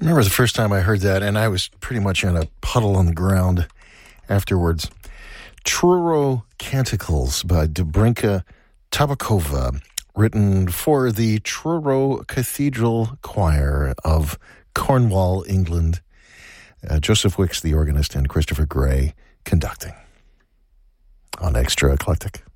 remember the first time I heard that, and I was pretty much in a puddle on the ground afterwards. Truro Canticles by Dobrinka Tabakova, written for the Truro Cathedral Choir of Cornwall, England. Joseph Wicks, the organist, and Christopher Gray conducting on Extra Eclectic.